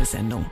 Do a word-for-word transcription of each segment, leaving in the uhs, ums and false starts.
Werbesendung.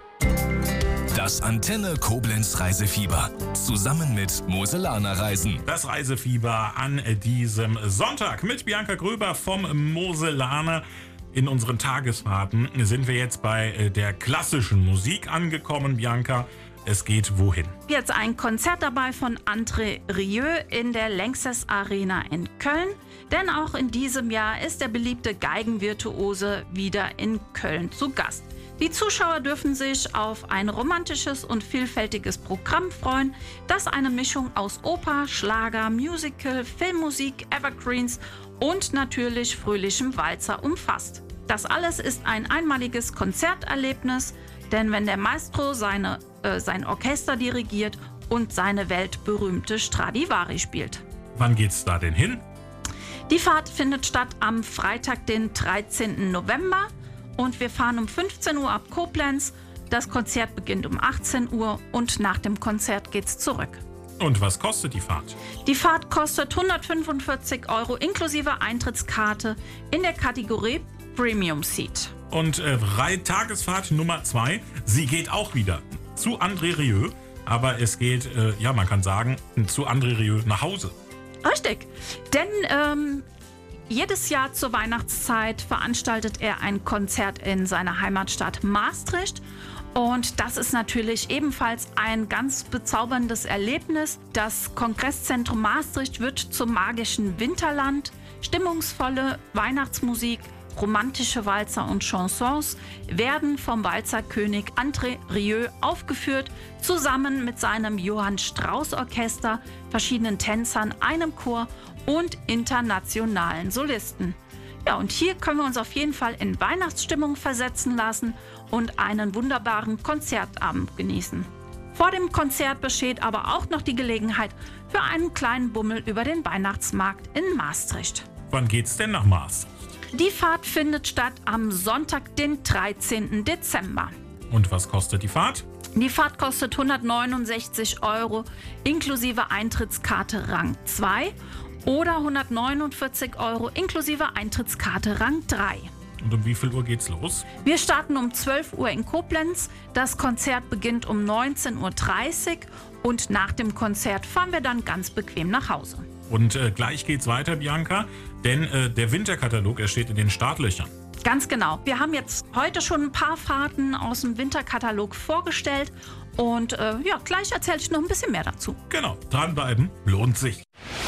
Das Antenne Koblenz Reisefieber. Zusammen mit Moselaner Reisen. Das Reisefieber an diesem Sonntag mit Bianca Gröber vom Moselaner. In unseren Tagesfahrten sind wir jetzt bei der klassischen Musik angekommen, Bianca. Es geht wohin? Jetzt ein Konzert dabei von André Rieu in der Lanxess Arena in Köln. Denn auch in diesem Jahr ist der beliebte Geigenvirtuose wieder in Köln zu Gast. Die Zuschauer dürfen sich auf ein romantisches und vielfältiges Programm freuen, das eine Mischung aus Oper, Schlager, Musical, Filmmusik, Evergreens und natürlich fröhlichem Walzer umfasst. Das alles ist ein einmaliges Konzerterlebnis, denn wenn der Maestro seine, äh, sein Orchester dirigiert und seine weltberühmte Stradivari spielt. Wann geht's da denn hin? Die Fahrt findet statt am Freitag, den dreizehnten November. Und wir fahren um fünfzehn Uhr ab Koblenz. Das Konzert beginnt um achtzehn Uhr und nach dem Konzert geht's zurück. Und was kostet die Fahrt? Die Fahrt kostet hundertfünfundvierzig Euro inklusive Eintrittskarte in der Kategorie Premium Seat. Und äh, Tagesfahrt Nummer zwei, sie geht auch wieder zu André Rieu. Aber es geht, äh, ja man kann sagen, zu André Rieu nach Hause. Richtig, denn ähm, jedes Jahr zur Weihnachtszeit veranstaltet er ein Konzert in seiner Heimatstadt Maastricht. Und das ist natürlich ebenfalls ein ganz bezauberndes Erlebnis. Das Kongresszentrum Maastricht wird zum magischen Winterland. Stimmungsvolle Weihnachtsmusik, romantische Walzer und Chansons werden vom Walzerkönig André Rieu aufgeführt, zusammen mit seinem Johann Strauss Orchester, verschiedenen Tänzern, einem Chor und internationalen Solisten. Ja, und hier können wir uns auf jeden Fall in Weihnachtsstimmung versetzen lassen und einen wunderbaren Konzertabend genießen. Vor dem Konzert besteht aber auch noch die Gelegenheit für einen kleinen Bummel über den Weihnachtsmarkt in Maastricht. Wann geht's denn nach Maastricht? Die Fahrt findet statt am Sonntag, den dreizehnten Dezember. Und was kostet die Fahrt? Die Fahrt kostet hundertneunundsechzig Euro inklusive Eintrittskarte Rang zwei oder hundertneunundvierzig Euro inklusive Eintrittskarte Rang drei. Und um wie viel Uhr geht's los? Wir starten um zwölf Uhr in Koblenz. Das Konzert beginnt um neunzehn Uhr dreißig und nach dem Konzert fahren wir dann ganz bequem nach Hause. Und äh, gleich geht's weiter, Bianca, denn äh, der Winterkatalog, er steht in den Startlöchern. Ganz genau. Wir haben jetzt heute schon ein paar Fahrten aus dem Winterkatalog vorgestellt und äh, ja, gleich erzähle ich noch ein bisschen mehr dazu. Genau, dranbleiben lohnt sich.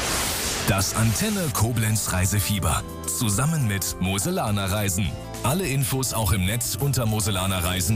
Das Antenne Koblenz Reisefieber. Zusammen mit Moselaner Reisen. Alle Infos auch im Netz unter moselanerreisen.